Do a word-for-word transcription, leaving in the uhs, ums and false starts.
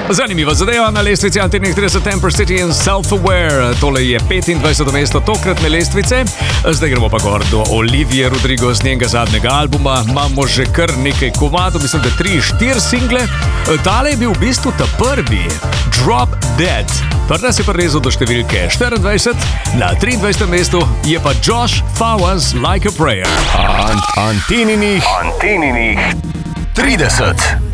Zanimiva zadeva na lestvici Antenih trideset Temper City in Self-Aware. Tole je petindvajseto mesto tokratne lestvice. Zdaj gremo pa gor do Olivije Rodrigo z njenega zadnjega albuma. Imamo že kar nekaj komadov, mislim, da tri, štiri single. Tale je bil v bistvu ta prvi, Drop Dead. Prva se je prerezal do številke štiriindvajset, na triindvajsetem mestu je pa Josh Fawaz Like a Prayer. Anteninih, Anteninih trideset.